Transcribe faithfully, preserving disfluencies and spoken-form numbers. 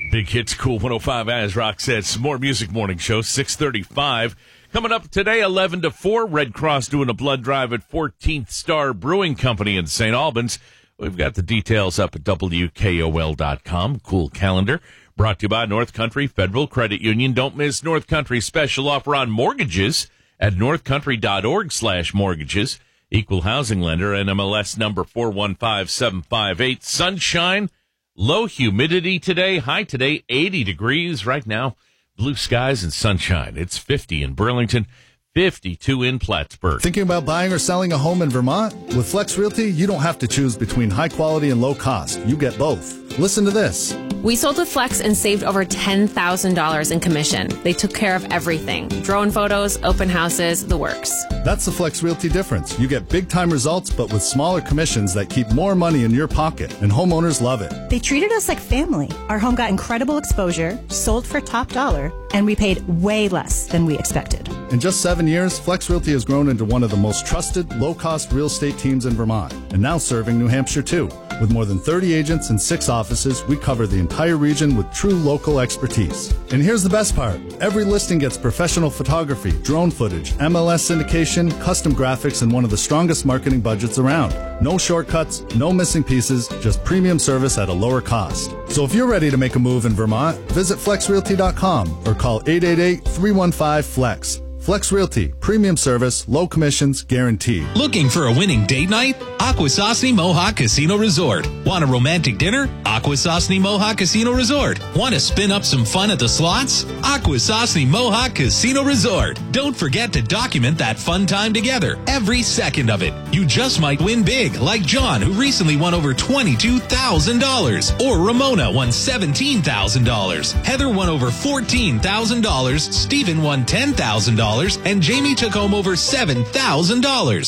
Big Hits, Cool one oh five, as Rock said. Some more Music Morning Show, six thirty-five. Coming up today, eleven to four, Red Cross doing a blood drive at fourteenth Star Brewing Company in Saint Albans. We've got the details up at W K O L dot com. Cool calendar. Brought to you by North Country Federal Credit Union. Don't miss North Country's special offer on mortgages at northcountry.org slash mortgages. Equal housing lender, N M L S number four one five seven five eight. Sunshine, low humidity today. High today, eighty degrees. Right now, blue skies and sunshine. It's fifty in Burlington, fifty-two in Plattsburgh. Thinking about buying or selling a home in Vermont? With Flex Realty, you don't have to choose between high quality and low cost. You get both. Listen to this. We sold with Flex and saved over ten thousand dollars in commission. They took care of everything. Drone photos, open houses, the works. That's the Flex Realty difference. You get big-time results, but with smaller commissions that keep more money in your pocket, and homeowners love it. They treated us like family. Our home got incredible exposure, sold for top dollar, and we paid way less than we expected. In just seven years, Flex Realty has grown into one of the most trusted, low-cost real estate teams in Vermont, and now serving New Hampshire, too. With more than thirty agents and six offices, we cover the entire region with true local expertise. And here's the best part. Every listing gets professional photography, drone footage, M L S syndication, custom graphics, and one of the strongest marketing budgets around. No shortcuts, no missing pieces, just premium service at a lower cost. So if you're ready to make a move in Vermont, visit flex realty dot com or call eight eight eight, three one five, FLEX. Flex Realty, premium service, low commissions, guaranteed. Looking for a winning date night? Akwesasne Mohawk Casino Resort. Want a romantic dinner? Akwesasne Mohawk Casino Resort. Want to spin up some fun at the slots? Akwesasne Mohawk Casino Resort. Don't forget to document that fun time together, every second of it. You just might win big, like John, who recently won over twenty-two thousand dollars. Or Ramona won seventeen thousand dollars. Heather won over fourteen thousand dollars. Stephen won ten thousand dollars. And Jamie took home over seven thousand dollars.